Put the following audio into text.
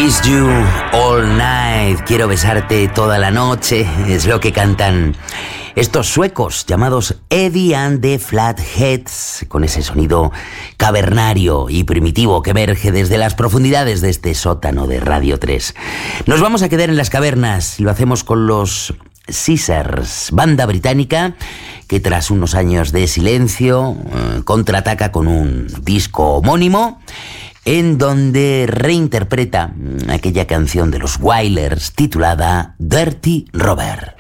Kiss You All Night, quiero besarte toda la noche, es lo que cantan estos suecos llamados Eddie and the Flatheads, con ese sonido cavernario y primitivo que emerge desde las profundidades de este sótano de Radio 3. Nos vamos a quedar en las cavernas y lo hacemos con los Scissors, banda británica que tras unos años de silencio contraataca con un disco homónimo en donde reinterpreta aquella canción de los Wailers titulada Dirty Robber.